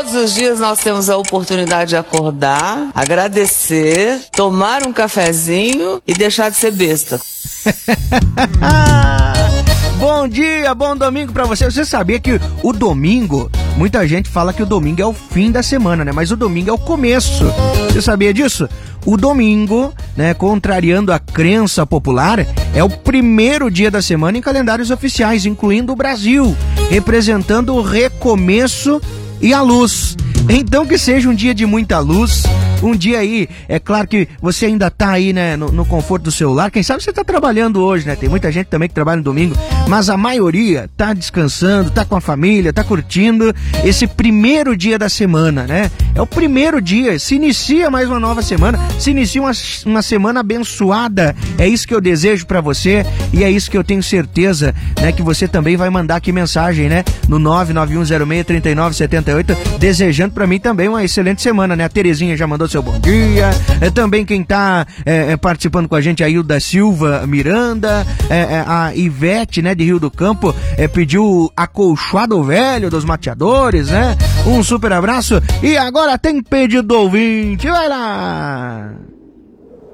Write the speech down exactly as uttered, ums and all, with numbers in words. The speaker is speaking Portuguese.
Todos os dias nós temos a oportunidade de acordar, agradecer, tomar um cafezinho e deixar de ser besta. Bom dia, bom domingo pra você. Você sabia que o domingo, muita gente fala que o domingo é o fim da semana, né? Mas o domingo é o começo. Você sabia disso? O domingo, né, contrariando a crença popular, é o primeiro dia da semana em calendários oficiais, incluindo o Brasil, representando o recomeço e a luz. Então que seja um dia de muita luz, um dia aí, é claro que você ainda tá aí, né, no, no conforto do seu lar. Quem sabe você tá trabalhando hoje, né? Tem muita gente também que trabalha no domingo, mas a maioria tá descansando, tá com a família, tá curtindo esse primeiro dia da semana, né? É o primeiro dia, se inicia mais uma nova semana, se inicia uma, uma semana abençoada. É isso que eu desejo pra você e é isso que eu tenho certeza, né, que você também vai mandar aqui mensagem, né, no nove nove um zero seis três nove sete oito, desejando pra mim também uma excelente semana, né? A Terezinha já mandou seu bom dia, é, também quem tá é, é, participando com a gente, a Hilda Silva Miranda, é, é, a Ivete, né, de Rio do Campo, é, pediu acolchoado velho dos mateadores, né? Um super abraço e agora tem pedido do ouvinte, vai lá!